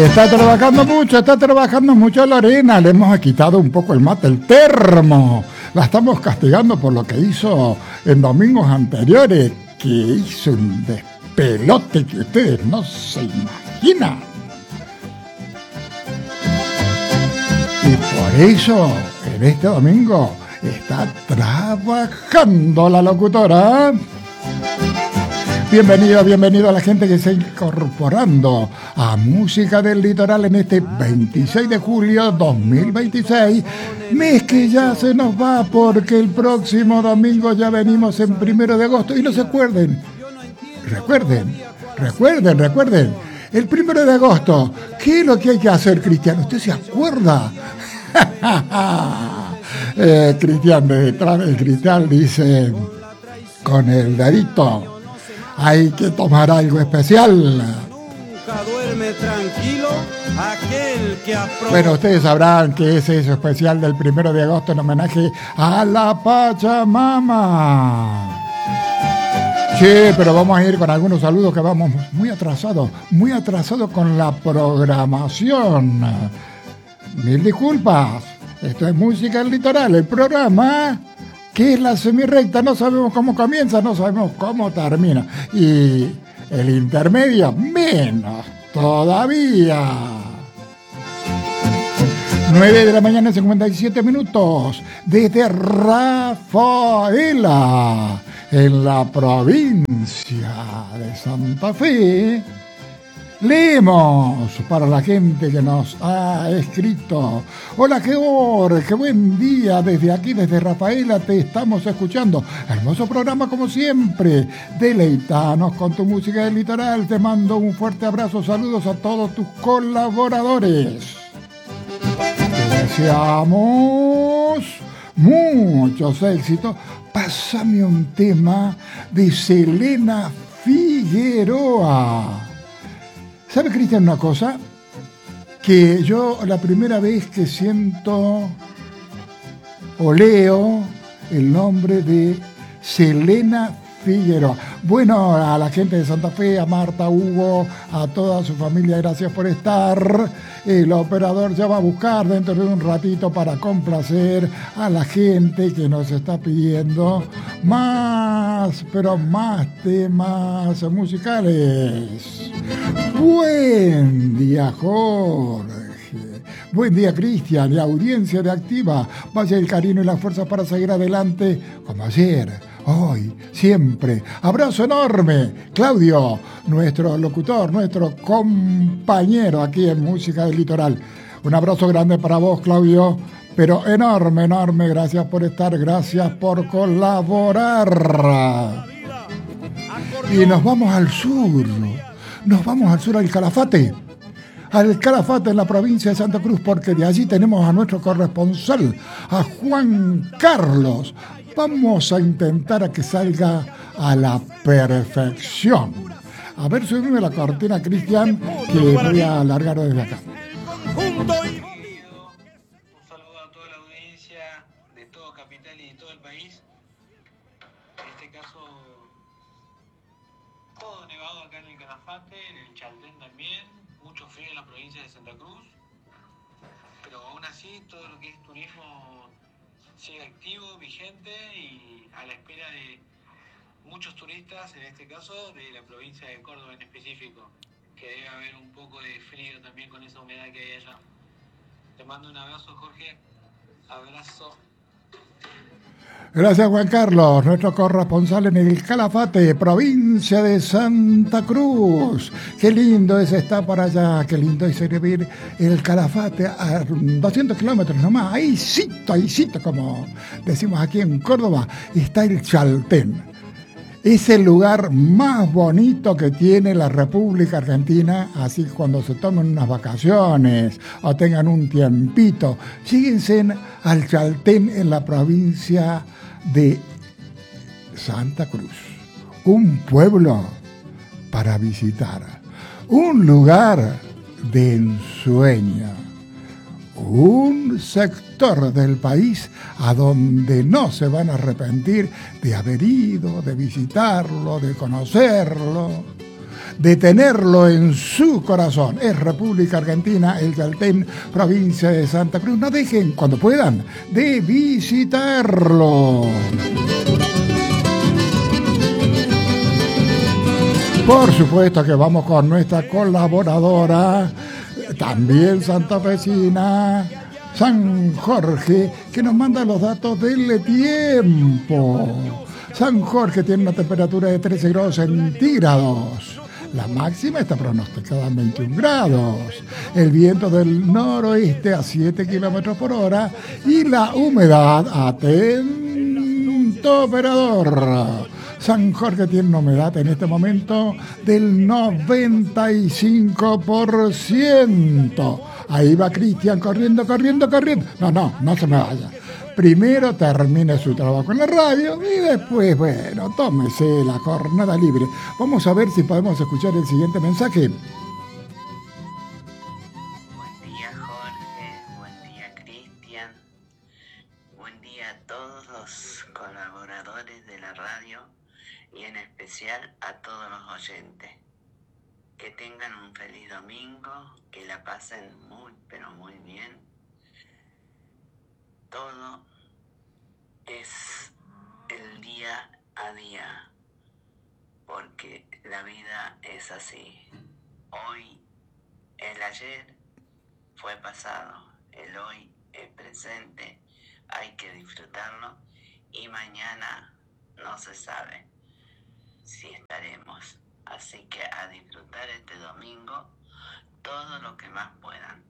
Está trabajando mucho Lorena. Le hemos quitado un poco el mate, el termo. La estamos castigando por lo que hizo en domingos anteriores, que hizo un despelote que ustedes no se imaginan. Y por eso, en este domingo, está trabajando la locutora. Bienvenido a la gente que se está incorporando a Música del Litoral en este 26 de julio 2026. Mes que ya se nos va porque el próximo domingo ya venimos en 1 de agosto. Y no se acuerden, recuerden, el 1 de agosto, ¿qué es lo que hay que hacer, Cristian? ¿Usted se acuerda? Cristian, detrás del cristal dice con el dedito: hay que tomar algo especial. Nunca duerme tranquilo aquel que Bueno, ustedes sabrán que es eso especial del 1 de agosto en homenaje a la Pachamama. Sí, pero vamos a ir con algunos saludos que vamos muy atrasados con la programación. Mil disculpas. Esto es Música del Litoral, el programa que es la semirrecta. No sabemos cómo comienza, no sabemos cómo termina. Y el intermedio, menos todavía. 9 de la mañana, 57 minutos, desde Rafaela, en la provincia de Santa Fe. Leemos para la gente que nos ha escrito. Hola, qué buen día. Desde aquí, desde Rafaela, te estamos escuchando. Hermoso programa como siempre. Deleitanos con tu música del litoral. Te mando un fuerte abrazo. Saludos a todos tus colaboradores. Te deseamos muchos éxitos. Pásame un tema de Selena Figueroa. ¿Sabe, Cristian, una cosa? Que yo la primera vez que siento o leo el nombre de Selena Figueroa. Bueno, a la gente de Santa Fe, a Marta, Hugo, a toda su familia, gracias por estar. El operador ya va a buscar dentro de un ratito para complacer a la gente que nos está pidiendo más, pero más temas musicales. Buen día, Jorge. Buen día, Cristian y audiencia de Activa. Vaya el cariño y la fuerza para seguir adelante como ayer, hoy, siempre. Abrazo enorme. Claudio, nuestro locutor, nuestro compañero aquí en Música del Litoral. Un abrazo grande para vos, Claudio, pero enorme. Gracias por estar, gracias por colaborar. Y nos vamos al sur. Al Calafate. Al Calafate, en la provincia de Santa Cruz, porque de allí tenemos a nuestro corresponsal, a Juan Carlos. Vamos a intentar a que salga a la perfección. A ver, subime la cortina, Cristian, que voy a alargar desde acá. Un saludo a toda la audiencia de todo Capital y de todo el país. En este caso, todo nevado acá en el Calafate, en el Chaltén también, mucho frío en la provincia de Santa Cruz, pero aún así todo lo que es turismo sigue activo, vigente y a la espera de muchos turistas, en este caso de la provincia de Córdoba en específico, que debe haber un poco de frío también con esa humedad que hay allá. Te mando un abrazo, Jorge. Abrazo. Gracias, Juan Carlos, nuestro corresponsal en el Calafate, provincia de Santa Cruz. Qué lindo es estar por allá, qué lindo es vivir el Calafate a 200 kilómetros nomás. Ahí cito, como decimos aquí en Córdoba, está el Chaltén. Es el lugar más bonito que tiene la República Argentina, así que cuando se tomen unas vacaciones o tengan un tiempito, síguense al Chaltén en la provincia de Santa Cruz. Un pueblo para visitar, un lugar de ensueño, un sector del país a donde no se van a arrepentir de haber ido, de visitarlo, de conocerlo, de tenerlo en su corazón. Es República Argentina, el Chaltén, provincia de Santa Cruz. No dejen, cuando puedan, de visitarlo. Por supuesto que vamos con nuestra colaboradora, también santafesina, San Jorge, que nos manda los datos del tiempo. San Jorge tiene una temperatura de 13 grados centígrados. La máxima está pronosticada en 21 grados. El viento del noroeste a 7 kilómetros por hora. Y la humedad, atento operador. San Jorge tiene una humedad en este momento del 95%. Ahí va Cristian corriendo. No se me vaya. Primero termine su trabajo en la radio y después, bueno, tómese la jornada libre. Vamos a ver si podemos escuchar el siguiente mensaje. Buen día, Jorge. Buen día, Cristian. Buen día a todos los colaboradores de la radio y en especial a todos los oyentes. Que tengan un feliz domingo, que la pasen muy, pero muy bien. Todo es el día a día, porque la vida es así. Hoy, el ayer fue pasado, el hoy es presente, hay que disfrutarlo y mañana no se sabe si estaremos. Así que a disfrutar este domingo todo lo que más puedan.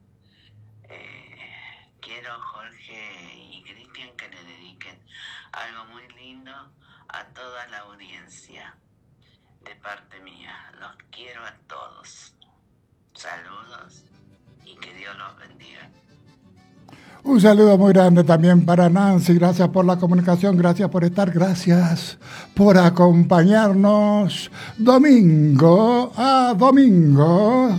Quiero, Jorge y Cristian, que le dediquen algo muy lindo a toda la audiencia de parte mía. Los quiero a todos. Saludos y que Dios los bendiga. Un saludo muy grande también para Nancy. Gracias por la comunicación, gracias por estar, gracias por acompañarnos domingo a domingo.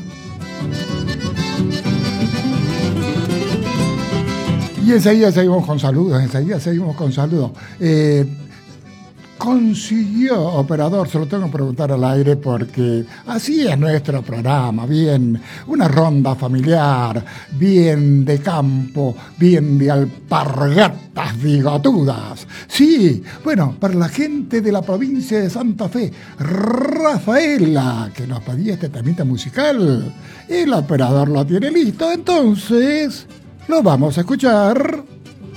Y enseguida seguimos con saludos, consiguió, operador, se lo tengo que preguntar al aire porque así es nuestro programa, bien, una ronda familiar, bien de campo, bien de alpargatas bigotudas. Sí, bueno, para la gente de la provincia de Santa Fe, Rafaela, que nos pedía este temita musical, el operador lo tiene listo, entonces lo vamos a escuchar.